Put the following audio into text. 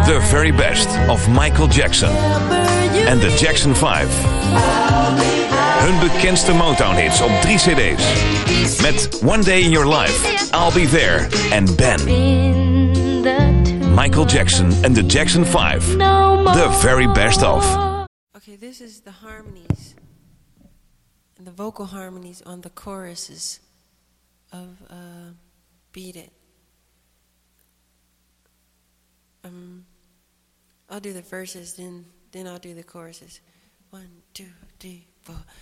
The very best of Michael Jackson en de Jackson 5. Hun bekendste Motown-hits op 3 cd's. Met One Day in Your Life, I'll Be There en Ben. Michael Jackson and the Jackson 5. The very best of. Okay, this is the harmonies. And the vocal harmonies on the choruses of Beat It. I'll do the verses, then I'll do the choruses. 1, 2, 3, 4.